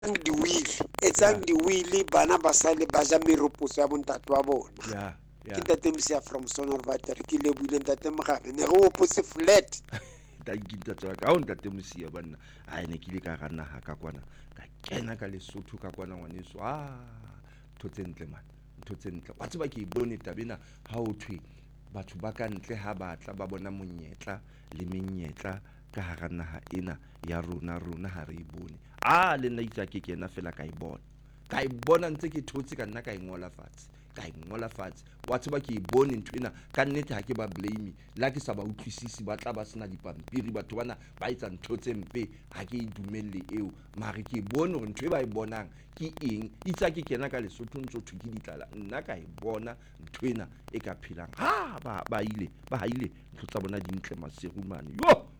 etsang di-will bana ba sale ba ja meropotso ya bontate wa bona. Yeah, Ke yeah. ntate Mosia from Sonderwater, ke lebohile ntate Mogale, ne re opotse flat. Thank you ntate wa ka. Ha o ntate Mosia banna. Ai ne ke ile ka rana ha ka kwana. Ka kena ka Lesotho ka kwana ngwaneso. Ntho tse ntle man. Ntho tse ntle. Wa tseba ke bone tabena ha o thwe batho ba ka ntle ha batla ba bona monyetla le menyetla ka hara naha ena ya rona ha re e bone. Le nna itse ke kena fela ka e bona ntse ke thotse ka nna ka ngola fatshe wa tseba ke bone nthwena ka nnete ha ke ba blame la ke sa ba utlwisisi ba tla ba sena dipampiri batho bana ba etsa ntho tse mpe ha ke dumelle eo mare ke bone hore ntwe ba e bonang ke eng itse ke kena ka Lesotho ntso thuki ditlala nna ka e bona nthwena e ka phelang ba haile ntho tsa bona di ntle maserumane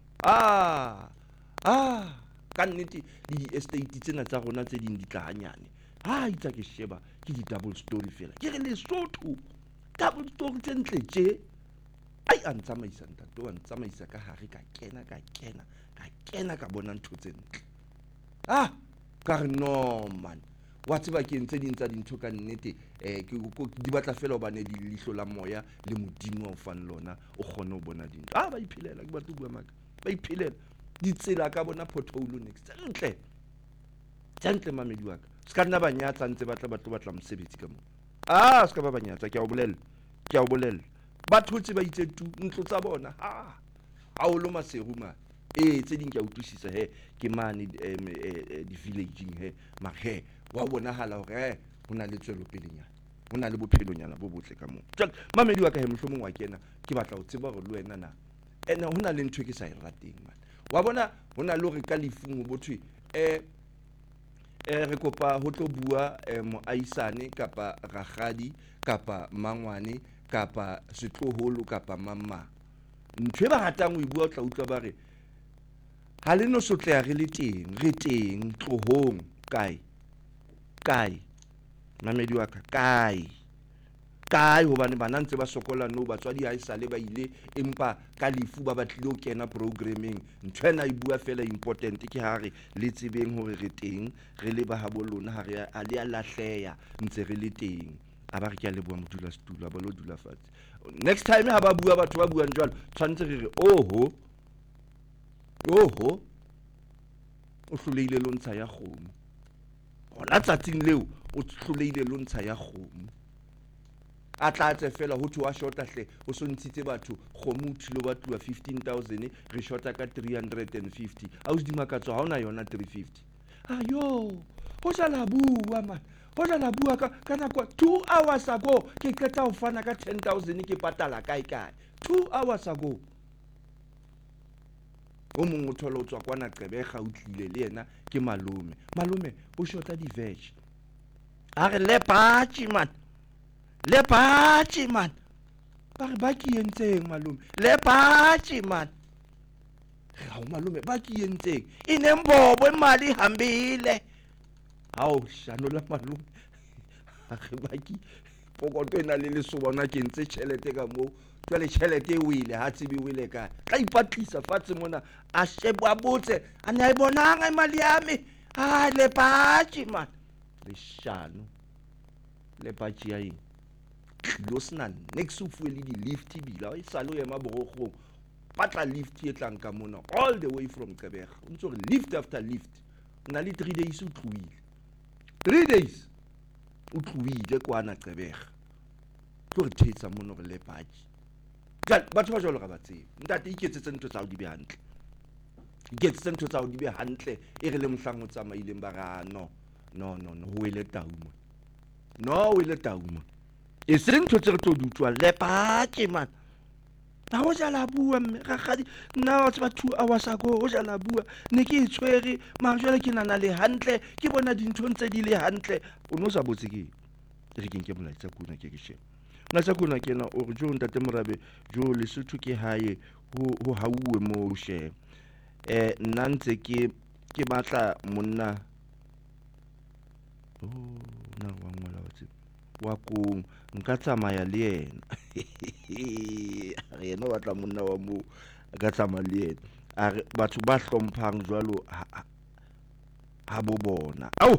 ka nnete le di-estate tsena tsa rona tse ding di tla hanyane itse ke sheba ke di-double story fela ke re Lesotho double story tse ntle tje a ntsamaisa ntate wa ntsamaisa ka hare ka kena ka bona ntho tse ntle ka re no man wa tseba ke ntse ding tsa dintho ka nnete di batla fela hobane di lihlo la moya le modimo wa fang lona o kgone ho bona dintho ba iphelela ke batho bua maka ba iphelela ditsela ka bona pothole next tsentle mamedi wa ka ska nna banyatla ntse batla mosebetsi ka moo ska ba banyatla ke a o bolella batho tse ba itse tu ntlo tsa bona ha o lo maseruma tse ding ke a utlwisisa ke mane di-villageng mare wa bonahala hore ho na le tswelopelenyana ho na le bophelonyana bo botle ka moo jwale mamedi wa ka mohlomong wa kena ke batla ho tseba hore le wena na ene ho na le ntho ke sa e rateng man wa bona ho na le hore ka lefung ho bothwe re kopa ho tlo bua moaisane kapa ragadi kapa mangwane kapa setloholo kapa mamma ntho e ba ratang ho bua o tla utlwa ba re ha le no sotleha re teng tlohong kae mamedi wa ka kae hobane bana ntse ba sokola no batswadi ha isale ba ile empa ka lefu ba batlile ho kena programming nthwena e bua fela important ke hare le tsebeng hore re teng re le ba habo lona ha re a le a lahleya ntse re le teng a ba re ke a le bua modula setulo ba lo dula fatshe next time ha ba bua batho ba buang jwalo tshwantse re re oho o hloleile lo ntsha ya kgomo hona tsatsing leo o hloleile lo ntsha ya kgomo a tlatse fela ho thwe wa shota hle o so ntshitse batho kgomo o thilo ba tluwa 15,000 re shota ka 350 a o se dimakatso ha ona yona 350 ho jala bua man ho jala bua ka nako 2 hours ago ke qeta ho fana ka 10,000 ke patala kae 2 hours ago o mong o thola o tswa kwana Qebega o tlile le yena ke malome o shota di-veg a re le patsi man ba re ba ke yentseng malome le patsi man ha malome ba ke yentseng inembobo imali ihambile shano la malome a re ba ke pokoto ena le lesoba ona ke ntse tjhelete ka moo jwale tjhelete e wele ha tsebe wele kae tla ipatlisa fatshe mona a shebo a botse a ne a bonanga imali yami le patsi man le shano le patsi ya eng lo sena next o fuwe le di-lift bila e sale o ema borokgong patla lift e tlang ka mona all the way from Qebega o ntse re lift after lift o na le 3 days o tlohile 3 days o tlohile kwana Qebega tlo re thetsa mona re le patsi jwale batho ba jwalo ga ba tsebe ntate iketsetse ntho tsa hao di be hantle iketsetse ntho tsa hao di be hantle e re le mohlang o tsamaileng ba ra no ho ele tauma e seng ntho tse re tlo di utlwa le patsi man ha o jala bua ragadi nna wa tseba 2 hours ago o jala bua ne ke itshwere mara jwale ke nana le hantle ke bona dintho ntse di le hantle o no sa botse ke re ke molaetsa kuna ke sheba molaetsa kuna kena o re jo ntate Morabe jo Lesotho ke hae ho hauwe mo she nna ntse ke batla monna na wa ngola wa tseba wa kong nka tsamaya le yena o batla monna wa mo ka tsamaya le yena a batho ba hlomphang jwalo ha bo bona. Au